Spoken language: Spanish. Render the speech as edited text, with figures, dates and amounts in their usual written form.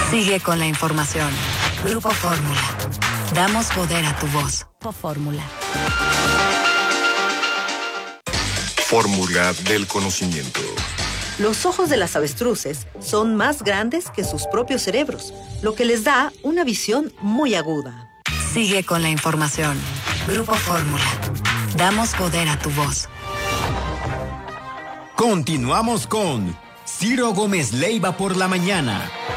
Sigue con la información. Grupo Fórmula. Damos poder a tu voz. Fórmula. Fórmula del conocimiento. Los ojos de las avestruces son más grandes que sus propios cerebros, lo que les da una visión muy aguda. Sigue con la información. Grupo Fórmula. Damos poder a tu voz. Continuamos con Ciro Gómez Leiva por la mañana.